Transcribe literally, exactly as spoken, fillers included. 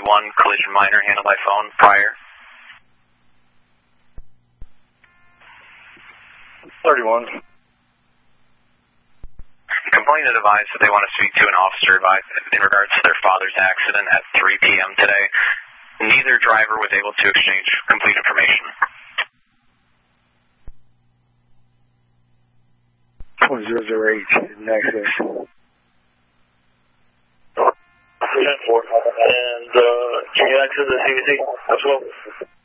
thirty-one, collision minor, handled by phone, prior. thirty-one. Complainant advised that they want to speak to an officer in regards to their father's accident at three p m today. Neither driver was able to exchange complete information. twenty oh eight, access. And uh, can you access the C V C as well?